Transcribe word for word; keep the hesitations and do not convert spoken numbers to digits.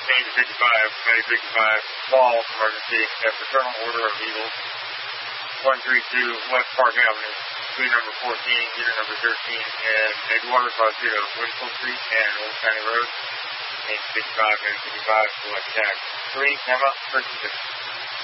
Main fifty-five, Main fifty-five, call emergency at Fraternal Order of Eagles, one three two West Park Avenue, suite number fourteen, unit number thirteen, and Edgewater, Sausalito, Winslow Street, and Old County Road. Main fifty-five, Main fifty-five, select tag three, Emma, thirty-six.